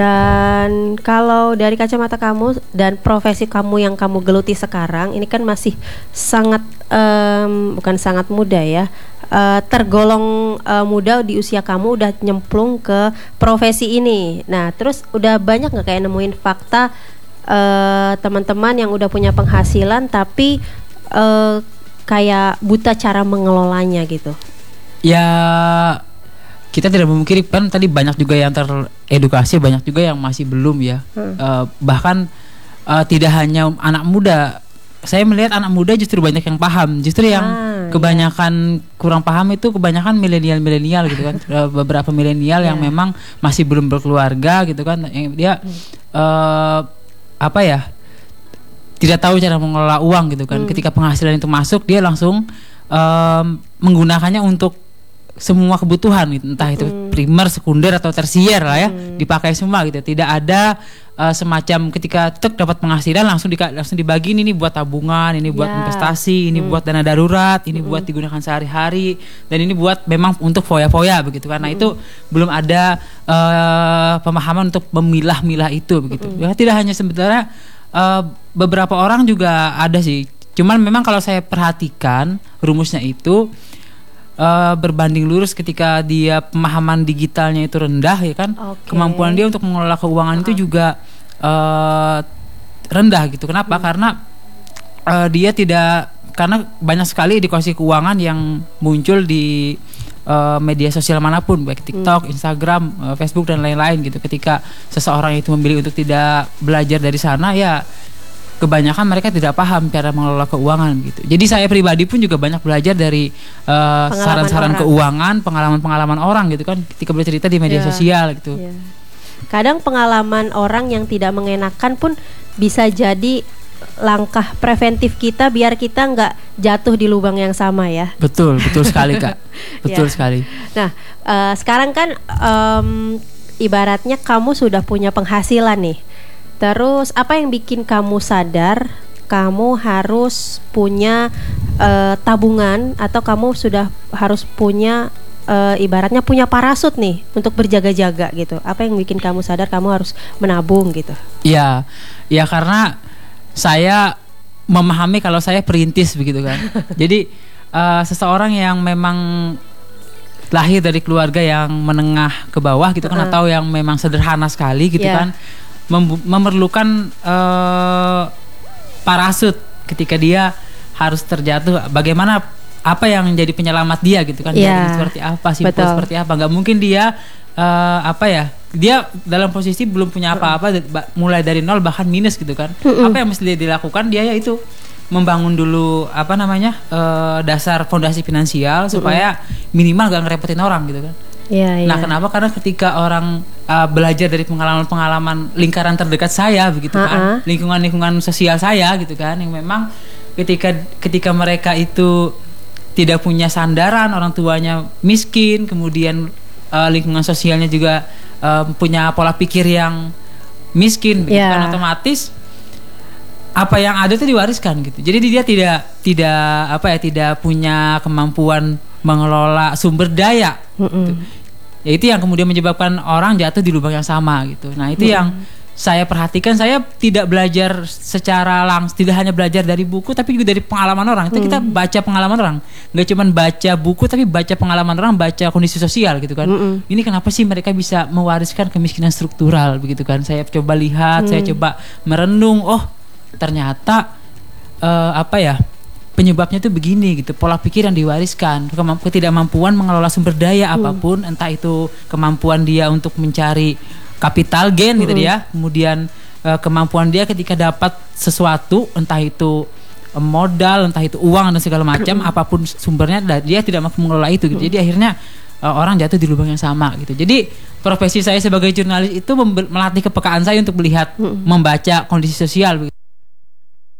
Dan kalau dari kacamata kamu dan profesi kamu yang kamu geluti sekarang, ini kan masih sangat bukan sangat muda ya, tergolong muda di usia kamu udah nyemplung ke profesi ini. Nah, terus udah banyak nggak kayak nemuin fakta teman-teman yang udah punya penghasilan tapi kayak buta cara mengelolanya gitu? Ya, kita tidak memungkiri kan tadi banyak juga yang teredukasi, banyak juga yang masih belum ya. Bahkan tidak hanya anak muda. Saya melihat anak muda justru banyak yang paham. Justru yang kebanyakan kurang paham itu kebanyakan milenial gitu kan. Beberapa milenial yang memang masih belum berkeluarga gitu kan. Dia tidak tahu cara mengelola uang gitu kan. Ketika penghasilan itu masuk, dia langsung menggunakannya untuk semua kebutuhan gitu. Entah itu primer, sekunder atau tersier lah ya, dipakai semua gitu. Tidak ada semacam ketika dapat penghasilan langsung dibagi, ini buat tabungan, ini buat investasi, ini buat dana darurat, ini buat digunakan sehari-hari, dan ini buat memang untuk foya-foya begitu. Karena itu belum ada pemahaman untuk memilah-milah itu begitu. Ya, tidak hanya sebenarnya beberapa orang juga ada sih. Cuman memang kalau saya perhatikan rumusnya itu berbanding lurus ketika dia pemahaman digitalnya itu rendah ya kan, kemampuan dia untuk mengelola keuangan itu juga rendah gitu. Kenapa? Karena dia tidak, karena banyak sekali edukasi keuangan yang muncul di media sosial manapun, baik TikTok, Instagram, Facebook dan lain-lain gitu. Ketika seseorang itu memilih untuk tidak belajar dari sana, ya kebanyakan mereka tidak paham cara mengelola keuangan gitu. Jadi saya pribadi pun juga banyak belajar dari saran-saran keuangan, pengalaman-pengalaman orang gitu kan, ketika bercerita di media sosial gitu. Kadang pengalaman orang yang tidak mengenakan pun bisa jadi langkah preventif kita biar kita nggak jatuh di lubang yang sama ya. Betul sekali Kak. Betul sekali. Nah, sekarang kan ibaratnya kamu sudah punya penghasilan nih. Terus apa yang bikin kamu sadar kamu harus punya tabungan, atau kamu sudah harus punya ibaratnya punya parasut nih untuk berjaga-jaga gitu? Apa yang bikin kamu sadar kamu harus menabung gitu? Ya karena saya memahami kalau saya perintis begitu kan. Jadi seseorang yang memang lahir dari keluarga yang menengah ke bawah gitu kan, atau yang memang sederhana sekali gitu kan, memerlukan parasut ketika dia harus terjatuh. Bagaimana, apa yang menjadi penyelamat dia gitu kan? Seperti apa, simpul seperti apa? Nggak mungkin dia dia dalam posisi belum punya apa-apa, mulai dari nol bahkan minus gitu kan. Apa yang mesti dia dilakukan? Dia yaitu membangun dulu dasar fondasi finansial supaya minimal gak ngerepotin orang gitu kan. Nah, kenapa? Karena ketika orang belajar dari pengalaman-pengalaman lingkaran terdekat saya begitu kan, lingkungan sosial saya gitu kan, yang memang ketika mereka itu tidak punya sandaran, orang tuanya miskin, kemudian lingkungan sosialnya juga punya pola pikir yang miskin begitu kan, otomatis apa yang ada itu diwariskan gitu. Jadi dia tidak punya kemampuan mengelola sumber daya gitu. Ya itu yang kemudian menyebabkan orang jatuh di lubang yang sama gitu. Nah itu yang saya perhatikan. Saya tidak belajar secara langsung, tidak hanya belajar dari buku, tapi juga dari pengalaman orang. Itu kita baca pengalaman orang, nggak cuma baca buku, tapi baca pengalaman orang, baca kondisi sosial gitu kan. Ini kenapa sih mereka bisa mewariskan kemiskinan struktural begitu kan. Saya coba lihat, saya coba merenung, oh ternyata penyebabnya itu begini gitu, pola pikir yang diwariskan, ketidakmampuan mengelola sumber daya apapun, entah itu kemampuan dia untuk mencari capital gain gitu dia, kemudian kemampuan dia ketika dapat sesuatu, entah itu modal, entah itu uang dan segala macam, apapun sumbernya, dia tidak mampu mengelola itu gitu. Jadi akhirnya orang jatuh di lubang yang sama gitu. Jadi profesi saya sebagai jurnalis itu melatih kepekaan saya untuk melihat, membaca kondisi sosial begitu.